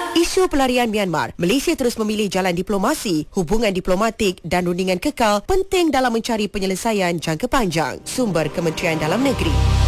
Isu pelarian Myanmar, Malaysia terus memilih jalan diplomasi. Hubungan diplomatik dan rundingan kekal penting dalam mencari penyelesaian jangka panjang. Sumber Kementerian Dalam Negeri.